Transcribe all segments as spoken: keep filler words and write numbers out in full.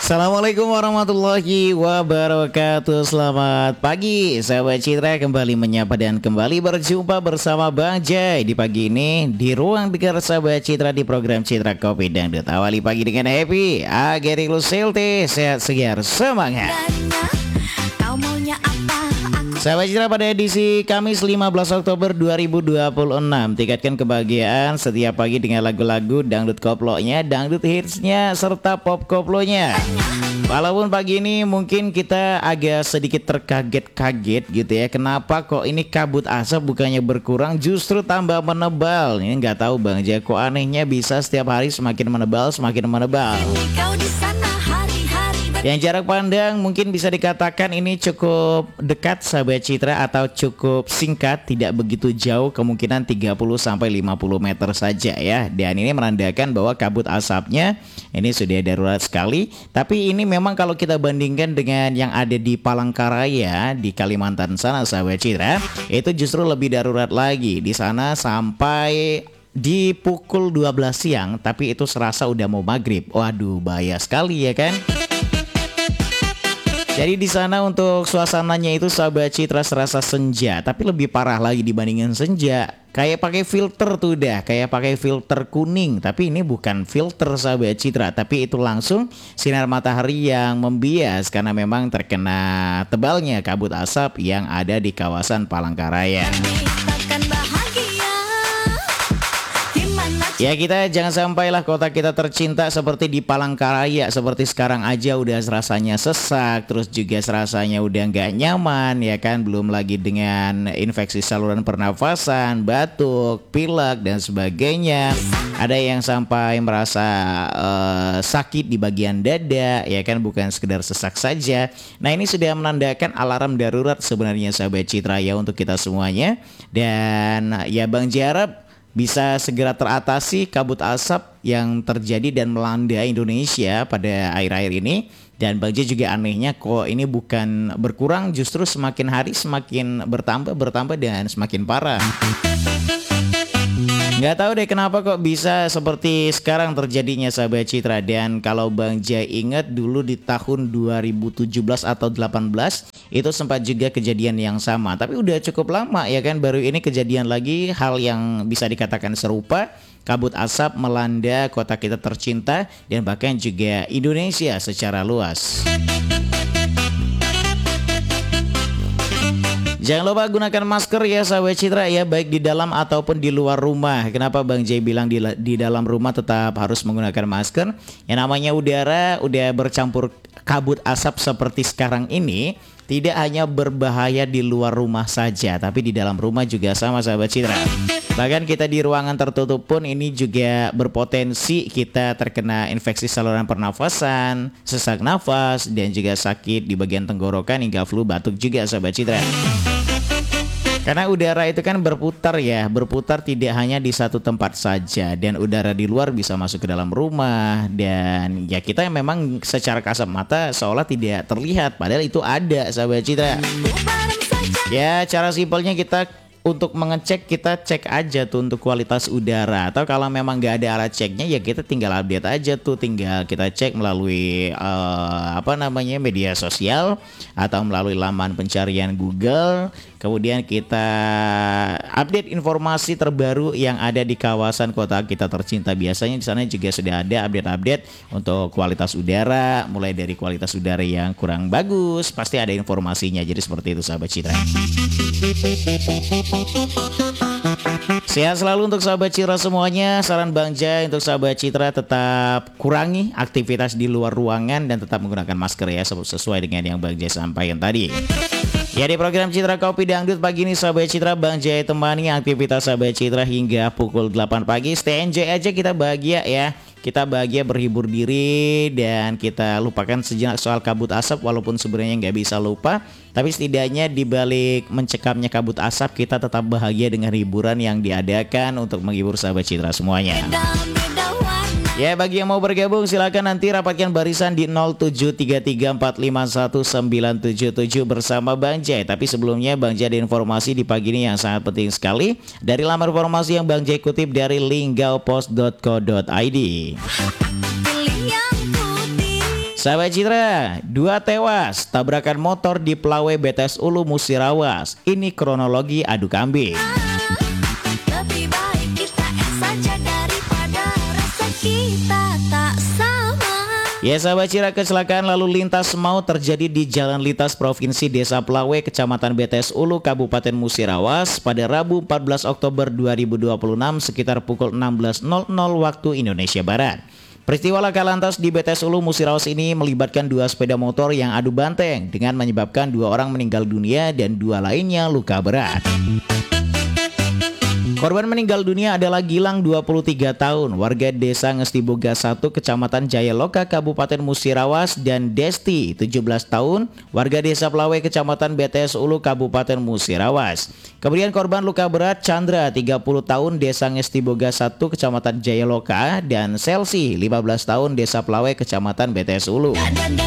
Assalamualaikum warahmatullahi wabarakatuh. Selamat pagi sahabat Citra, kembali menyapa dan kembali berjumpa bersama Bang Jai di pagi ini di ruang dengar sahabat Citra di program Citra Kopi Dangdut. Awali pagi dengan happy, akhiri lu selte, sehat segar semangat. Kau maunya apa? Sahabat Citra, pada edisi Kamis lima belas Oktober dua ribu dua puluh enam, tingkatkan kebahagiaan setiap pagi dengan lagu-lagu dangdut koplonya, dangdut hitsnya, serta pop koplonya. Walaupun pagi ini mungkin kita agak sedikit terkaget-kaget gitu ya, kenapa kok ini kabut asap bukannya berkurang justru tambah menebal. Ini nggak tahu Bang Jai, kok anehnya bisa setiap hari semakin menebal semakin menebal. Yang jarak pandang mungkin bisa dikatakan ini cukup dekat sahabat Citra, atau cukup singkat, tidak begitu jauh, kemungkinan tiga puluh sampai lima puluh meter saja ya. Dan ini menandakan bahwa kabut asapnya ini sudah darurat sekali. Tapi ini memang kalau kita bandingkan dengan yang ada di Palangkaraya di Kalimantan sana sahabat Citra, itu justru lebih darurat lagi. Di sana sampai di pukul dua belas siang, tapi itu serasa udah mau maghrib. Waduh, bahaya sekali ya kan. Jadi di sana untuk suasananya itu sahabat Citra serasa senja, tapi lebih parah lagi dibandingin senja. Kayak pakai filter tuh dah, kayak pakai filter kuning. Tapi ini bukan filter sahabat Citra, tapi itu langsung sinar matahari yang membias karena memang terkena tebalnya kabut asap yang ada di kawasan Palangkaraya. Ya, kita jangan sampailah kota kita tercinta seperti di Palangkaraya seperti sekarang aja udah rasanya sesak, terus juga rasanya udah nggak nyaman ya kan, belum lagi dengan infeksi saluran pernafasan, batuk, pilek dan sebagainya. Ada yang sampai merasa uh, sakit di bagian dada ya kan, bukan sekedar sesak saja. Nah, ini sudah menandakan alarm darurat sebenarnya sahabat Citra ya untuk kita semuanya. Dan ya Bang Jarab bisa segera teratasi kabut asap yang terjadi dan melanda Indonesia pada akhir-akhir ini. Dan Bang Jai juga anehnya kok ini bukan berkurang, justru semakin hari semakin bertambah, bertambah dan semakin parah. Nggak tahu deh kenapa kok bisa seperti sekarang terjadinya sahabat Citra. Dan kalau Bang Jai ingat dulu di tahun dua ribu tujuh belas atau delapan belas itu sempat juga kejadian yang sama. Tapi udah cukup lama ya kan, baru ini kejadian lagi hal yang bisa dikatakan serupa. Kabut asap melanda kota kita tercinta dan bahkan juga Indonesia secara luas. Jangan lupa gunakan masker ya sahabat Citra ya, baik di dalam ataupun di luar rumah. Kenapa Bang Jai bilang di, di dalam rumah tetap harus menggunakan masker? Yang namanya udara udah bercampur kabut asap seperti sekarang ini, tidak hanya berbahaya di luar rumah saja, tapi di dalam rumah juga sama sahabat Citra. Bahkan kita di ruangan tertutup pun ini juga berpotensi kita terkena infeksi saluran pernafasan, sesak nafas, dan juga sakit di bagian tenggorokan hingga flu batuk juga sahabat Citra. Karena udara itu kan berputar ya, berputar tidak hanya di satu tempat saja, dan udara di luar bisa masuk ke dalam rumah. Dan ya kita memang secara kasat mata seolah tidak terlihat, padahal itu ada sahabat Citra. Ya, cara simpelnya kita untuk mengecek, kita cek aja tuh untuk kualitas udara. Atau kalau memang nggak ada alat ceknya ya kita tinggal update aja tuh, tinggal kita cek melalui uh, apa namanya media sosial atau melalui laman pencarian Google. Kemudian kita update informasi terbaru yang ada di kawasan kota kita tercinta. Biasanya di sana juga sudah ada update-update untuk kualitas udara, mulai dari kualitas udara yang kurang bagus, pasti ada informasinya. Jadi seperti itu sahabat Citra. Sehat selalu untuk sahabat Citra semuanya. Saran Bang Jai untuk sahabat Citra, tetap kurangi aktivitas di luar ruangan dan tetap menggunakan masker ya, sesuai dengan yang Bang Jai sampaikan tadi. Ya, di program Citra Kopi Dangdut pagi ini sahabat Citra, Bang Jai temani aktivitas sahabat Citra hingga pukul delapan pagi. Stay enjoy aja, kita bahagia ya. Kita bahagia berhibur diri dan kita lupakan sejenak soal kabut asap, walaupun sebenarnya nggak bisa lupa. Tapi setidaknya di balik mencekamnya kabut asap, kita tetap bahagia dengan hiburan yang diadakan untuk menghibur sahabat Citra semuanya. Ya, bagi yang mau bergabung silakan nanti rapatkan barisan di nol tujuh tiga tiga empat lima satu sembilan tujuh tujuh bersama Bang Jai. Tapi sebelumnya Bang Jai ada informasi di pagi ini yang sangat penting sekali dari laman informasi yang Bang Jai kutip dari linggaupost dot co dot i d. Sahabat Citra, dua tewas tabrakan motor di Pelawai B T S Ulu Musirawas. Ini kronologi adu kambing. Lebih baik kita end saja daripada rasa kita tak sama. Ya sahabat Citra, kecelakaan lalu lintas maut terjadi di Jalan Lintas Provinsi Desa Pelawai, Kecamatan B T S Ulu, Kabupaten Musirawas pada Rabu empat belas Oktober dua ribu dua puluh enam sekitar pukul enam belas nol nol waktu Indonesia Barat. Peristiwa laka lantas di B T S Ulu Musirawas ini melibatkan dua sepeda motor yang adu banteng dengan menyebabkan dua orang meninggal dunia dan dua lainnya luka berat. Korban meninggal dunia adalah Gilang dua puluh tiga tahun, warga Desa Ngestiboga satu, Kecamatan Jayaloka, Kabupaten Musirawas, dan Desti tujuh belas tahun, warga Desa Pelawai, Kecamatan B T S Ulu, Kabupaten Musirawas. Kemudian korban luka berat Chandra tiga puluh tahun, Desa Ngestiboga satu, Kecamatan Jayaloka, dan Selsi lima belas tahun, Desa Pelawai, Kecamatan B T S Ulu.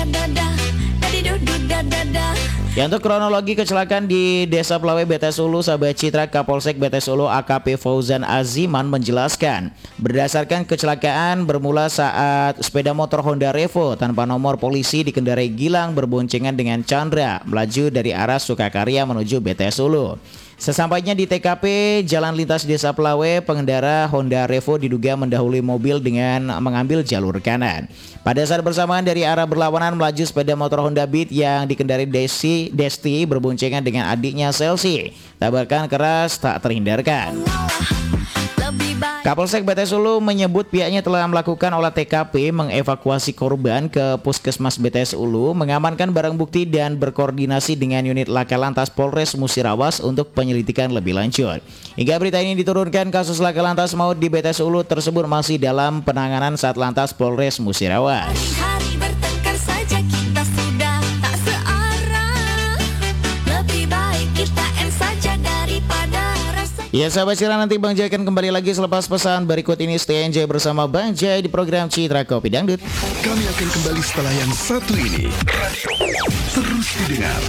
Ya, untuk kronologi kecelakaan di Desa Pelawai B T S Ulu, sahabat Citra, Kapolsek B T S Ulu A K P Fauzan Aziman menjelaskan, berdasarkan kecelakaan bermula saat sepeda motor Honda Revo tanpa nomor polisi dikendarai Gilang berboncengan dengan Chandra melaju dari arah Sukakarya menuju B T S Ulu. Sesampainya di T K P Jalan Lintas Desa Pelawai, pengendara Honda Revo diduga mendahului mobil dengan mengambil jalur kanan. Pada saat bersamaan dari arah berlawanan melaju sepeda motor Honda Beat yang dikendarai Desi, Desti berboncengan dengan adiknya Selsi. Tabrakan keras tak terhindarkan. Kapolsek B T S Ulu menyebut pihaknya telah melakukan olah T K P, mengevakuasi korban ke Puskesmas B T S Ulu, mengamankan barang bukti dan berkoordinasi dengan unit laka lantas Polres Musirawas untuk penyelidikan lebih lanjut. Hingga berita ini diturunkan, kasus laka lantas maut di B T S Ulu tersebut masih dalam penanganan Satlantas Polres Musirawas. Hari bertengkar saja kita sudah tak searah. Lebih baik kita end saja daripada rasa. Ya sahabat Citra, nanti Bang Jai akan kembali lagi selepas pesan berikut ini. Stay enjoy bersama Bang Jai di program Citra Kopi Dangdut. Kami akan kembali setelah yang satu ini. Terus didengar.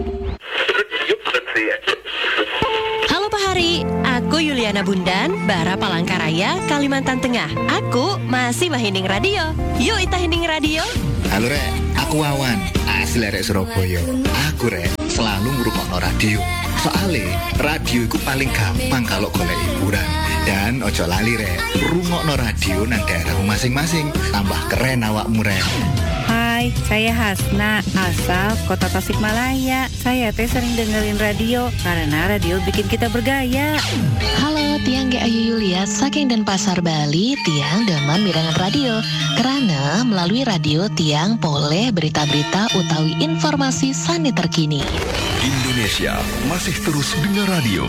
Halo Pak Hari, aku Yuliana Bundan, Bara Palangkaraya, Kalimantan Tengah. Aku masih mahining radio. Yuk kita hining radio. Halo Rek, aku Wawan, asli Rek Surabaya. Aku Rek selalu ngrungokno radio. Soale radio itu paling gampang kalau golek hiburan. Dan ojo lali Rek, rungokno radio nang daerahmu masing-masing. Tambah keren awakmu Rek. Hai, saya Hasna, asal kota Tasikmalaya. Saya teh sering dengerin radio karena radio bikin kita bergaya. Halo, Tiang Ge Ayu Yulia, saking Denpasar, Bali. Tiang demen mirangan radio karena melalui radio Tiang boleh berita-berita utawi informasi sani terkini. Indonesia masih terus dengar radio.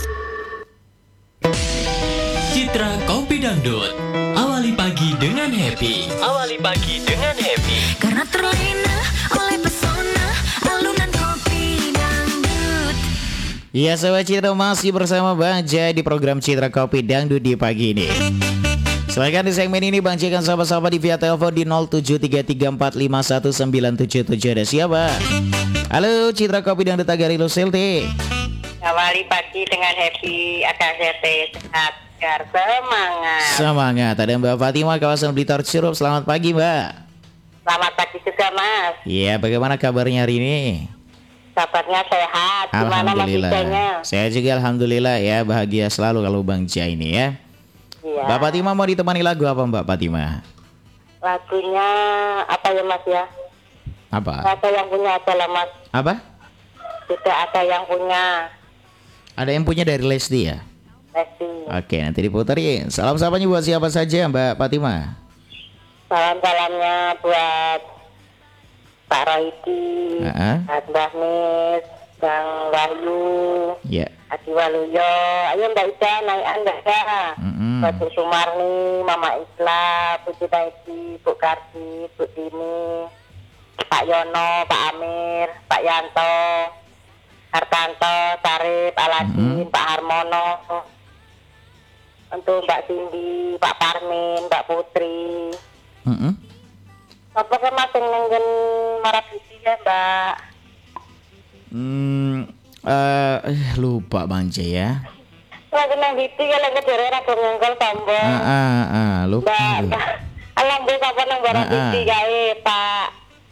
Citra Kopi Dangdut. Awali pagi dengan happy. Awali pagi dengan happy. Karena terlena oleh pesona alunan kopi dangdut. Ya sahabat Citra, masih bersama Bang Jai di program Citra Kopi Dangdut di pagi ini. Silahkan di segmen ini Bang Jai akan sahabat-sahabat di via telepon di nol tujuh tiga tiga empat lima satu sembilan tujuh tujuh. Ada siapa? Halo, Citra Kopi Dangdut Agari Lusilti. Awali pagi dengan happy, akal sehat, sehat, segar, semangat. Semangat. Ada Mbak Fatima, kawasan Blitar Cirup. Selamat pagi Mbak. Selamat pagi juga Mas. Iya, bagaimana kabarnya hari ini? Kabarnya sehat. Gimana Mas Ijanya? Saya juga alhamdulillah ya, bahagia selalu kalau Bang Jai ini ya. Iya. Mbak Fatima mau ditemani lagu apa Mbak Fatima? Lagunya apa ya Mas ya? Apa? Ada yang punya adalah Mas. Apa? Tidak ada yang punya. Ada yang punya dari Lesti ya? Lesti. Oke, nanti diputerin. Salam sapanya buat siapa saja Mbak Fatima? Salam-salamnya buat Pak Rohidi, uh-huh. Mbak Mis, Bang Wahyu, ya, yeah. Adi Waluyo. Ayo Mbak Ida, naik Anda ya. Mm-hmm. Mbak Bu Sumarni, Mama Isla, Bu Citaidi, Bu Kardi, Bu Dini, Pak Yono, Pak Amir, Pak Yanto, Hartanto, Sarip, Aladin, mm-hmm. Pak Harmono, untuk Mbak Cindy, Pak Parmin, Mbak Putri. Mm-hmm. Apa kan mas yang nenggen marabisi ya Mbak? Hmm, uh, lupa Bang Jai ya. Lagi nang biti ya lagi dari ragu ngenggol tombol. Ah ah ah lupa. Mbak, alhamdulillah apa nang barang biti gawe Pak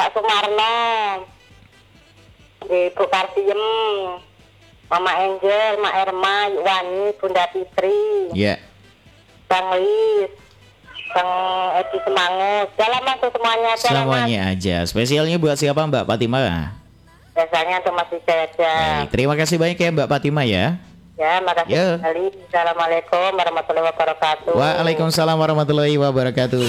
Pak Sumarno, Ibu Kartiem, Mama Angel, Ma Erma, Wani, Bunda Fitri, Ya. Bang Lis, Bang Edi Semangut. Jalan mas tuh semuanya aja. Semuanya aja. Spesialnya buat siapa Mbak Fatima? Biasanya untuk Mas Wijaya aja. Baik, terima kasih banyak ya Mbak Fatima ya. Ya, makasih Ya. sekali. Assalamualaikum warahmatullahi wabarakatuh. Waalaikumsalam warahmatullahi wabarakatuh.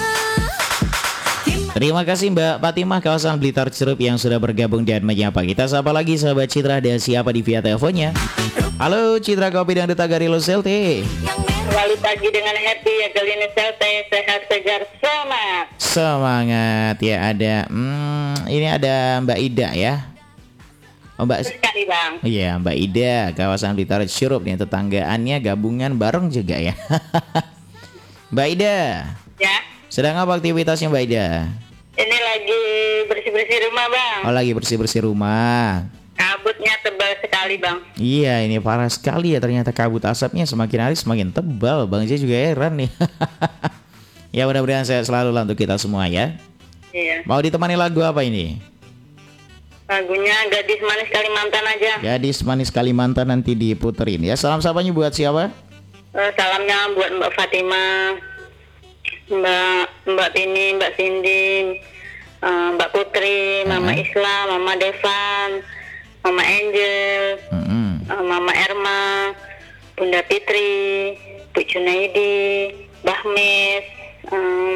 Terima kasih Mbak Fatimah kawasan Blitar Cerup yang sudah bergabung dan menyapa kita. Sapa lagi sahabat Citra, ada siapa di via teleponnya? Halo Citra Kopi dan Duta Garilo Selte. Kembali pagi dengan happy ya kali ini Selte sehat segar semangat. Semangat ya, ada hmm, ini ada Mbak Ida ya. Oh Mbak Sekali bang. Iya Mbak Ida kawasan Blitar Cerup nih, tetanggaannya gabungan bareng juga ya. Mbak Ida. Ya. Sedang apa aktivitasnya Mbak Ida? Ini lagi bersih-bersih rumah bang. Oh lagi bersih-bersih rumah. Kabutnya tebal sekali bang. Iya ini parah sekali ya, ternyata kabut asapnya semakin hari semakin tebal. Bang J juga heran nih. Ya mudah-mudahan sehat selalu lah untuk kita semua ya. Iya. Mau ditemani lagu apa ini? Lagunya Gadis Manis Kalimantan aja. Gadis Manis Kalimantan nanti diputerin ya. Salam sapanya buat siapa? Eh, salamnya buat Mbak Fatima, Mbak Mbak Tini, Mbak Cindy, eh, Mbak Putri, Mama Uh-huh. Islam, Mama Devan, Mama Angel, Mm-mm. eh, Mama Erma, Bunda Fitri, Bu Junaidi, Bahmis, eh,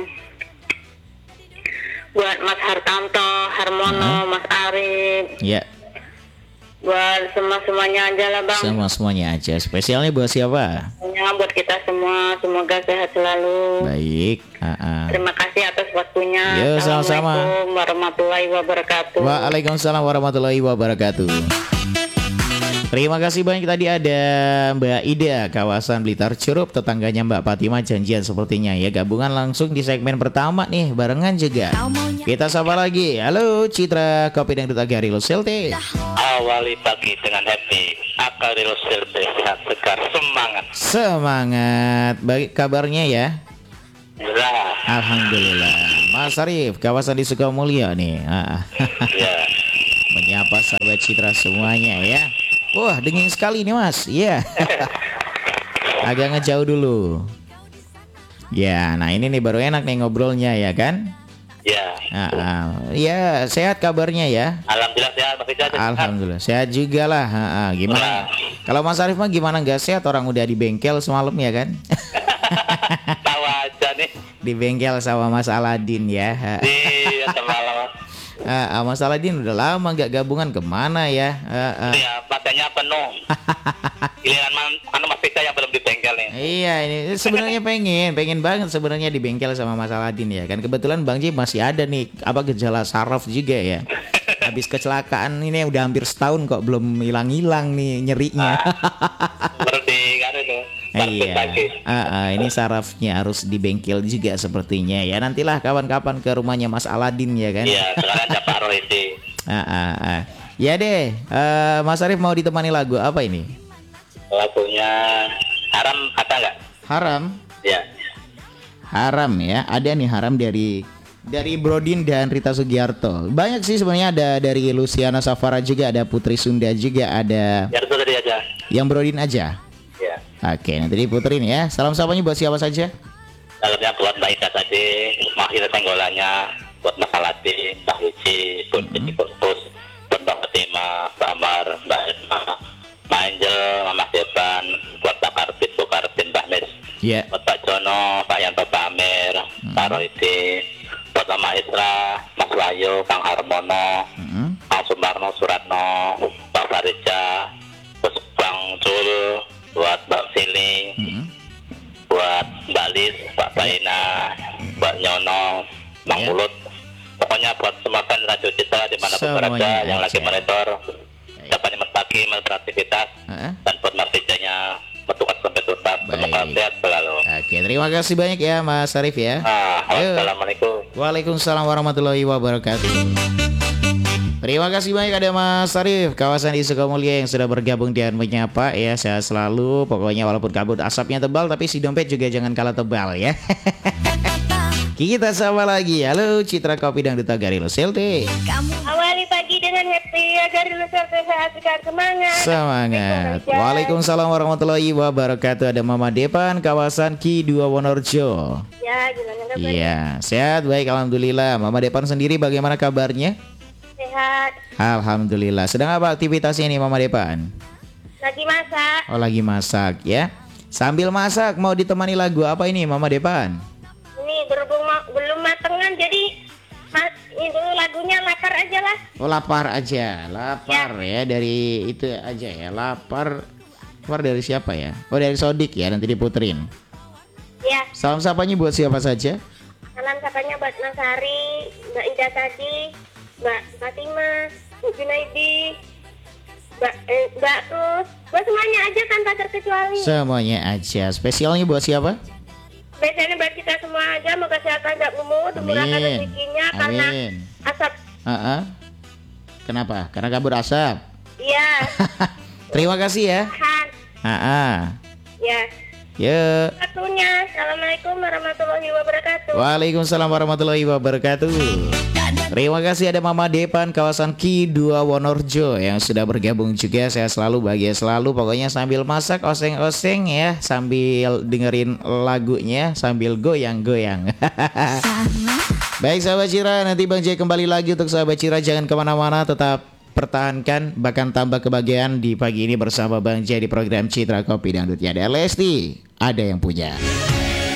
buat Mas Hartanto, Harmono, Mas Arif, Ya buat semua-semuanya aja lah bang. semua semuanya aja. Spesialnya buat siapa? Semuanya buat kita semua, semoga sehat selalu. Baik. Ah-ah. Terima kasih atas waktunya. Yo, sama-sama. Assalamualaikum warahmatullahi wabarakatuh. Waalaikumsalam warahmatullahi wabarakatuh. Terima kasih banyak. Tadi ada Mbak Ida kawasan Blitar Cerup, tetangganya Mbak Fatima, janjian sepertinya ya. Gabungan langsung di segmen pertama nih, barengan juga. Kita sapa lagi. Halo Citra Kopi dan Duta Garilo Selte. Awali pagi dengan happy, Akarilo Selte sehat segar semangat. Semangat. Baik kabarnya ya. Ya, Alhamdulillah. Mas Arif kawasan di Sukamulya nih. Ah. ya. Menyapa sahabat Citra semuanya ya. Wah dingin sekali nih mas. Iya. Agak ngejauh dulu. Ya, nah ini nih baru enak nih ngobrolnya ya kan? Ya. Ah, ah. Ya sehat kabarnya ya. Alhamdulillah sehat, Mas Ija. Alhamdulillah sehat juga lah. Ah, ah. Gimana? Kalau Mas Arif mah gimana nggak sehat, orang udah di bengkel semalam ya kan? Tahu aja nih. Di bengkel sama Mas Aladin ya. Iya, semalam. Ah, ah, Mas Aladin udah lama nggak gabungan, kemana ya? Ah, ah. Ya, badannya penuh. Giliran man, anu Mas Ija yang belum di bengkel nih. Iya ini sebenarnya pengen, pengen banget sebenarnya di bengkel sama Mas Aladin ya kan. Kebetulan Bang J masih ada nih apa gejala saraf juga ya. Habis kecelakaan ini udah hampir setahun kok belum hilang-hilang nih nyerinya. Berarti kan itu. Iya. Ah, ah, ini sarafnya harus di bengkel juga sepertinya ya. Nantilah kawan-kawan ke rumahnya Mas Aladin ya kan. Iya, sekarang ada Pak Rohidi. Ah, ah, ah. Ya deh, eh, Mas Arif mau ditemani lagu apa ini? Lagunya Haram ada nggak? Haram. Ya. Haram ya, ada nih Haram dari dari Brodin dan Rita Sugiarto. Banyak sih sebenarnya, ada dari Luciana Safara juga, ada Putri Sunda juga, ada. Ya itu tadi aja. Yang Brodin aja. Ya. Oke, nanti diputerin ya. Salam sapanya buat siapa saja? Salamnya buat Mbak Ida tadi, Mahir Tenggolannya, buat Mas Aladi, Mbak Wici, buat Wici Kursus, buat Mbak Fatima, Mbak Amar, Mbak Edma, Mbak Angel, Mama Devan, buat Pak Kartin, Bu Kartin, Mbak Mis, Ya. buat Pak Jono, Pak Yanto, Pak Amir, Pak Rohidi, buat Mama Isra, Mas Wahyu, Kang Harmono, Hmm. Kang Sumarno, Suratno, Pak Farija, terus Bang Jul, buat Mbak Sili, Hmm. buat Mbak Lis, Pak Taina, Mbak Nyono, Bang Ya. Mulut, pokoknya buat semua kan Radio Citra dimanapun Semuanya berada yang lagi aja. monitor, siapanya Mas Pagi, Mas beraktivitas, Heeh. dan buat Mas Rijanya bertugas sampai tuntas, semoga Baik. sehat selalu. Oke, terima kasih banyak ya Mas Arif ya. Ah, Ayo. wassalamualaikum. Waalaikumsalam warahmatullahi wabarakatuh. Terima kasih banyak ada Mas Arif kawasan di Sukamulya yang sudah bergabung dan menyapa ya. Sehat selalu. Pokoknya walaupun kabut asapnya tebal, tapi si dompet juga jangan kalah tebal ya. Kita sapa lagi. Halo Citra Kopi Dangdut Agarilo Selte. Awali pagi dengan happy agar lu sehat sehat semangat. Semangat. Waalaikumsalam warahmatullahi wabarakatuh. Ada Mama Depan kawasan Ki dua Wonorejo. Ya, gimana kabarnya? Iya, sehat baik alhamdulillah. Mama Depan sendiri bagaimana kabarnya? Sehat. Alhamdulillah. Sedang apa aktivitasnya nih Mama Depan? Lagi masak. Oh lagi masak ya. Sambil masak mau ditemani lagu apa ini Mama Depan? Ini berhubung ma- belum matengan jadi ma- ini dulu lagunya lapar aja lah. Oh lapar aja. Lapar ya, ya dari itu aja ya. Lapar. Lapar dari siapa ya? Oh dari Sodik ya, nanti diputerin. Ya. Salam sapanya buat siapa saja? Salam sapanya buat Mas Hari, Mbak Ida tadi, Mbak Fatima, Bu Junaidi, Mbak, eh, Mbak Rus, buat semuanya aja tanpa terkecuali. Semuanya aja. Spesialnya buat siapa? Biasanya buat kita semua aja, moga kesehatan gak umur, dimurahkan Amin. rezekinya karena Amin. asap. Uh-uh. Kenapa? Karena kabur asap. Iya. Terima kasih ya. Tahan. Ah, Ya. ya. Satunya, Assalamualaikum warahmatullahi wabarakatuh. Waalaikumsalam warahmatullahi wabarakatuh. Terima kasih ada Mama Depan kawasan Ki dua Wonorejo yang sudah bergabung juga. Saya selalu bahagia selalu. Pokoknya sambil masak oseng-oseng ya, sambil dengerin lagunya, sambil goyang-goyang. Baik sahabat Cira, nanti Bang J kembali lagi untuk sahabat Cira. Jangan kemana-mana, tetap pertahankan bahkan tambah kebahagiaan di pagi ini bersama Bang J di program Citra Kopi Dangdut. Ya ada Lesti, ada yang punya.